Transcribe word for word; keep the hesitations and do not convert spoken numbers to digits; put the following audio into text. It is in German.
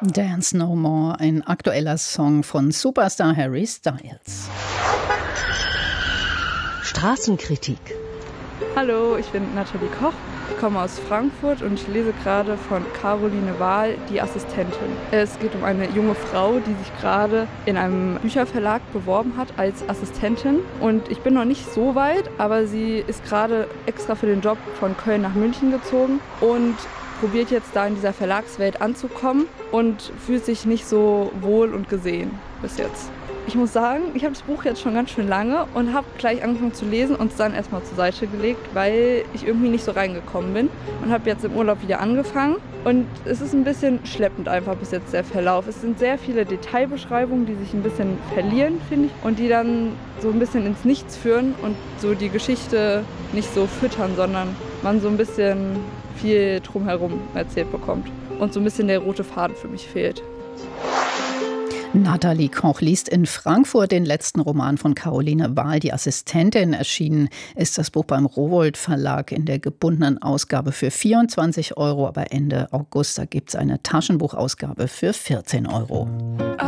Dance No More, ein aktueller Song von Superstar Harry Styles. Straßenkritik. Hallo, ich bin Nathalie Koch, ich komme aus Frankfurt und ich lese gerade von Caroline Wahl, die Assistentin. Es geht um eine junge Frau, die sich gerade in einem Bücherverlag beworben hat als Assistentin. Und ich bin noch nicht so weit, aber sie ist gerade extra für den Job von Köln nach München gezogen und probiert jetzt da in dieser Verlagswelt anzukommen und fühlt sich nicht so wohl und gesehen bis jetzt. Ich muss sagen, ich habe das Buch jetzt schon ganz schön lange und habe gleich angefangen zu lesen und es dann erstmal zur Seite gelegt, weil ich irgendwie nicht so reingekommen bin und habe jetzt im Urlaub wieder angefangen. Und es ist ein bisschen schleppend einfach bis jetzt der Verlauf. Es sind sehr viele Detailbeschreibungen, die sich ein bisschen verlieren, finde ich, und die dann so ein bisschen ins Nichts führen und so die Geschichte nicht so füttern, sondern man so ein bisschen viel drumherum erzählt bekommt und so ein bisschen der rote Faden für mich fehlt. Nathalie Koch liest in Frankfurt den letzten Roman von Caroline Wahl, die Assistentin. Erschienen ist das Buch beim Rowohlt Verlag in der gebundenen Ausgabe für vierundzwanzig Euro, aber Ende August, da gibt es eine Taschenbuchausgabe für vierzehn Euro.